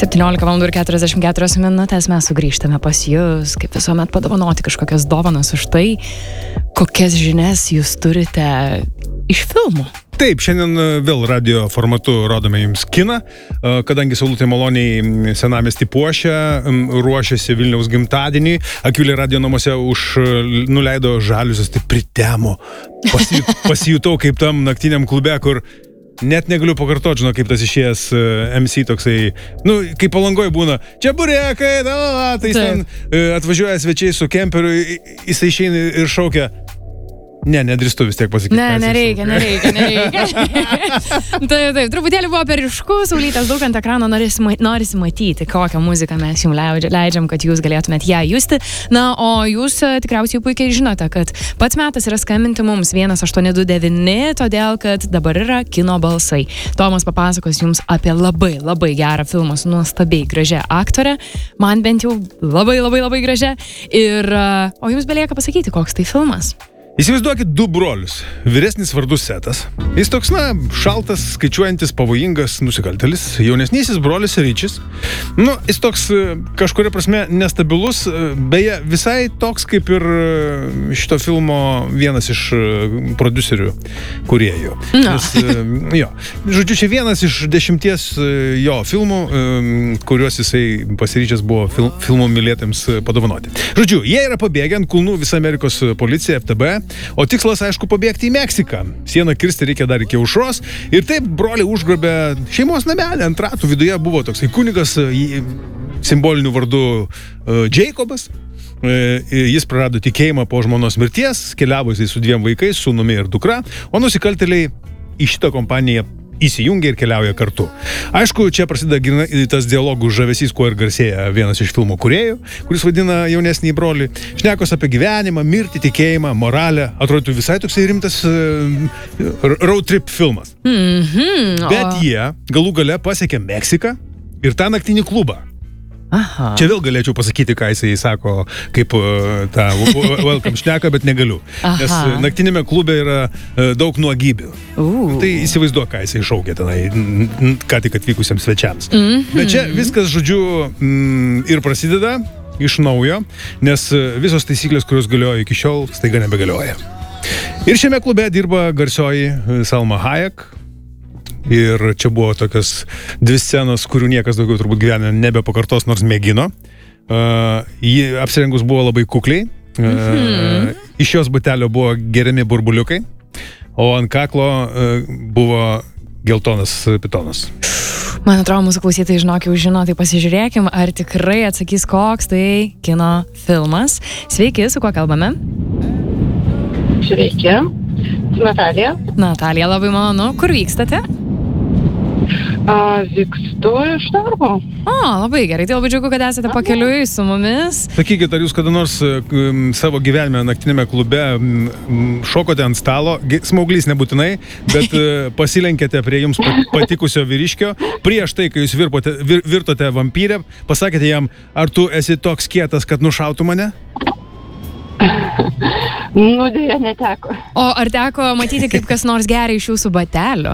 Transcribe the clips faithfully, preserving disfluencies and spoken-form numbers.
septyniolika valandų ir keturiasdešimt keturios minutės mes sugrįžtame pas jūs, kaip visuomet padovanoti kažkokias dovanas už tai, kokias žinias jūs turite iš filmų. Taip, šiandien vėl radio formatu rodome jums kiną, kadangi Saulutė maloniai senamiestį puošia, ruošiasi Vilniaus gimtadienį, Akvilė radio namuose už nuleido žaliusius, tai pritemo. Pasijut, pasijutau kaip tam naktiniam klube, kur net negaliu pakartoti, žinau, kaip tas išėjęs M C toksai, nu, kaip Palangoje būna, čia burėkai, da, tai jis ten atvažiuoja svečiai su kemperiu, jis išeina ir šaukia. Ne, nedrįstu vis tiek pasakyti. Ne, nereikia, nereikia, nereikia. Taip, taip, truputėlį buvo per ryšku, Saulytės daug ant ekrano norisi, norisi matyti, kokią muziką mes jums leidžiam, kad jūs galėtumėt ją justi. Na, o jūs tikriausiai puikiai žinote, kad pats metas yra skambinti mums vienas aštuoni du devyni, todėl kad dabar yra kino balsai. Tomas papasakos jums apie labai, labai gerą filmą su nuostabiai gražia aktorė, man bent jau labai, labai, labai gražia. Ir, o jums belieka pasakyti, koks tai filmas. Įsivaizduokit du brolius. Vyresnis vardus Setas. Jis toks, na, šaltas, skaičiuojantis, pavojingas nusikaltėlis. Jaunesnysis brolis Ryčis. Nu, jis toks kažkuria prasme nestabilus, beje, visai toks kaip ir šito filmo vienas iš prodiuserių kūrėjų. No. Jis, jo. Žodžiu, čia vienas iš dešimties jo filmų, kuriuos jisai pasiryžęs buvo fil, filmų mylėtėms padovanoti. Žodžiu, jie yra pabėgę ant kulnų visą Amerikos policiją, F T B. O tikslas, aišku, pabėgti į Meksiką. Sieną kirsti reikia dar iki aušros. Ir taip broliai užgrobė šeimos namelį. Ant ratų viduje buvo toksai kunigas simboliniu vardu Jacobas. Jis prarado tikėjimą po žmonos mirties, keliavo jisai su dviem vaikais, sūnumi ir dukra, o nusikaltėliai į šitą kompaniją įsijungia ir keliauja kartu. Aišku, čia prasideda tas dialogų žavesys, kuo ir garsėja vienas iš filmų kūrėjų, kuris vadina jaunesnį brolį. Šnekos apie gyvenimą, mirtį, tikėjimą, moralę. Atrodytų visai toksai rimtas uh, road trip filmas. Mm-hmm. Bet o... jie galų gale pasiekė Meksiką ir tą naktinį klubą. Aha. Čia vėl galėčiau pasakyti, ką jisai sako, kaip uh, tą welcome šneka, bet negaliu. Aha. Nes naktinėme klube yra uh, daug nuogybių. Uh. Tai įsivaizduok, ką jisai šaukia tenai, ką tik atvykusiems svečiams. Mm-hmm. Bet čia viskas, žodžiu, mm, ir prasideda iš naujo, nes visos taisyklės, kurios galiojo iki šiol, staiga nebegalioja. Ir šiame klube dirba garsioji Salma Hayek. Ir čia buvo tokios dvi scenos, kurių niekas daugiau turbūt gyvenime nebepakartos, nors mėgino. Uh, ji apsirengus buvo labai kukliai. Uh, mm-hmm. Iš jos butelio buvo geriami burbuliukai, o ant kaklo uh, buvo geltonas pitonas. Man atrodo, mūsų klausytojai žinok jau žino, tai pasižiūrėkim, ar tikrai atsakys, koks tai kino filmas. Sveiki, su kuo kalbame? Sveiki, Natalija. Natalija, labai malonu. Kur vykstate? A, vykstu iš darbo. O, labai gerai, tai labai džiaugiu, kad esate pakeliui su mumis. Sakykit, ar jūs kada nors m, savo gyvenime naktinėme klube m, šokote ant stalo, smauglys nebūtinai, bet pasilenkėte prie jums patikusio vyriškio, prieš tai, kai jūs virpote, vir, virtote vampyrę, pasakėte jam, ar tu esi toks kietas, kad nušautų mane? Nu, dėja, neteko. O ar teko matyti, kaip kas nors geria iš jūsų batelio?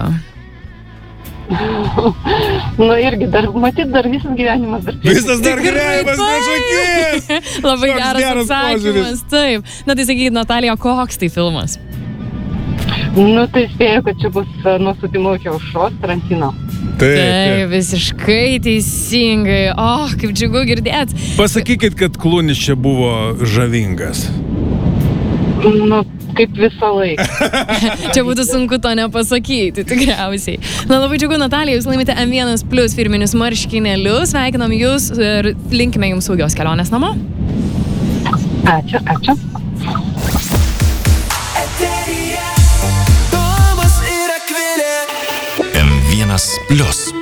Nu, irgi, dar, matyt, dar visas gyvenimas dar prieš. Visas dar gyvenimas nešakės! Labai geras, geras atsakymas, taip. Na, tai sakykit, Natalija, koks tai filmas? Nu, tai spėjau, kad čia bus nuo supimo iki aušros Tarantino. Taip, taip. Taip, visiškai teisingai. O, oh, kaip džiugu girdėt. Pasakykit, kad Klunis čia buvo žavingas. Nu, kaip visą laiką. Čia būtų sunku to nepasakyti, tikriausiai. Na, labai džiugu, Natalija, jūs laimite M vienas plus firminius marškinėlius. Sveikinam jūs ir linkime jums saugios kelionės namo. Ačiū, ačiū. M vienas plus.